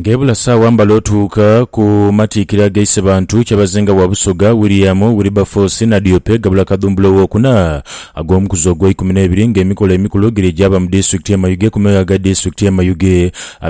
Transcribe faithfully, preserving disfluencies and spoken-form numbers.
Gebula sawa mbalotuuka ku matikira gaise bantu kyabazenga wa Busoga William Wilberforce na Diope gabula kadumbulo wokuna ag'omukuzo gwa ikumi n'ebiri ng'emikolo emikulu giri gyaba mu district ya Mayuge ku mega ga district ya Mayuge.